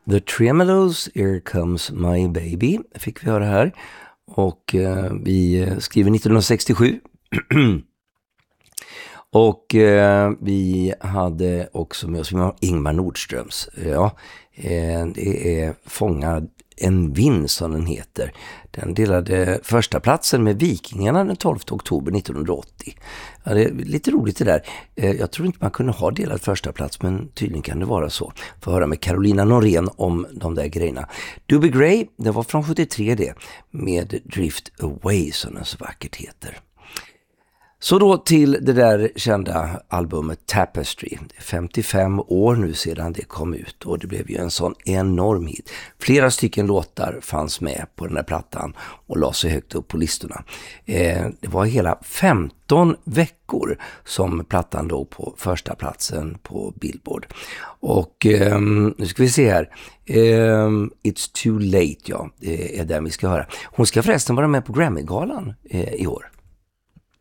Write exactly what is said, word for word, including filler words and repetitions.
The Tremelos, Here Comes My Baby fick vi höra här. Och eh, vi skriver nittonhundrasextiosju. Och eh, vi hade också med oss Ingmar Nordströms. Ja, eh, det är Fångad en vind som den heter. Den delade första platsen med Vikingarna den tolfte oktober nittonhundraåttio. Ja, det är lite roligt det där. Eh, jag tror inte man kunde ha delat första plats, men tydligen kan det vara så. Får höra med Carolina Norén om de där grejerna. Doobie Gray, det var från sjuttiotre det, med Drift Away som den så vackert heter. Så då till det där kända albumet Tapestry. Det är femtiofem år nu sedan det kom ut och det blev ju en sån enorm hit. Flera stycken låtar fanns med på den här plattan och la sig högt upp på listorna. Eh, det var hela femton veckor som plattan låg på första platsen på Billboard. Och eh, nu ska vi se här. Eh, It's Too Late, ja, det är den vi ska höra. Hon ska förresten vara med på Grammy-galan eh, i år.